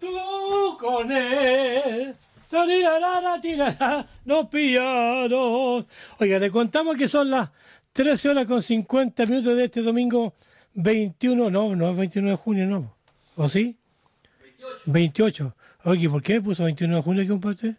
tú con él. Nos pillaron. Oiga, le contamos que son las 13 horas con 50 minutos de este domingo 21. No es 29 de junio, no. ¿O sí? 28. Oye, ¿por qué me puso 21 de junio, compadre?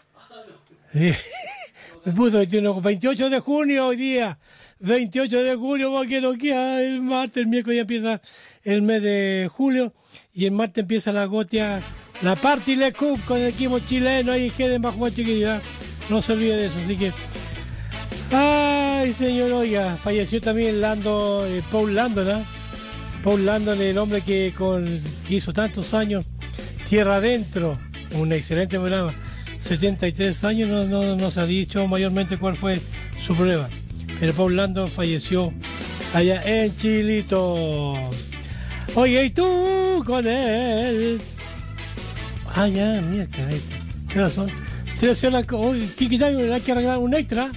Me puso 28 de junio hoy día. 28 de junio, porque no queda el martes, el miércoles ya empieza el mes de julio y el martes empieza la gotia, la Party Le Cup con el equipo chileno ahí queden bajo chiquillos, no se olvide de eso, así que ay señor, oiga, falleció también Paul Landon, ¿eh? Paul Landon, el hombre que hizo tantos años Tierra Adentro, un excelente programa, 73 años, no se ha dicho mayormente cuál fue su prueba. Pero Paul Landon falleció allá en Chilito. Oye, y tú con él. Ah, ya, mira, ¿qué razón? Kiki Time, hay que arreglar un extra.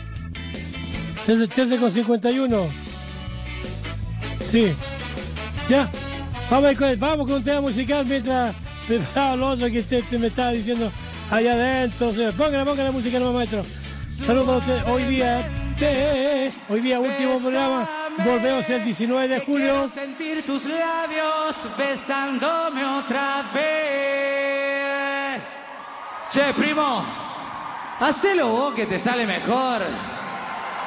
13,51. Sí. Ya. Vamos con un tema musical mientras preparo lo otro que usted me estaba diciendo allá adentro. Ponga la música, no, maestro. Saludos para usted. Hoy día último programa, volvemos el 19 de julio. Quiero sentir tus labios besándome otra vez. Che, primo, hacelo vos que te sale mejor.